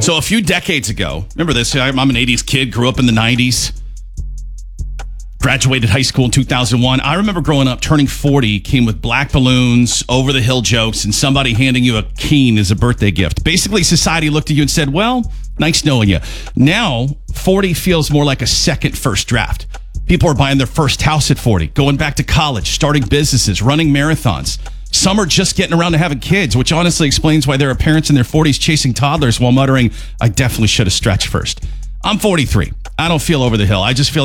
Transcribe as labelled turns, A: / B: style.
A: So a few decades ago, remember this? I'm an 80s kid, grew up in the 90s. Graduated high school in 2001. I remember growing up, turning 40 came with black balloons, over-the-hill jokes, and somebody handing you a Keen as a birthday gift. Basically, society looked at you and said, well, nice knowing you. Now, 40 feels more like a second first draft. People are buying their first house at 40, going back to college, starting businesses, running marathons. Some are just getting around to having kids, which honestly explains why there are parents in their 40s chasing toddlers while muttering, I definitely should have stretched first. I'm 43. I don't feel over the hill. I just feel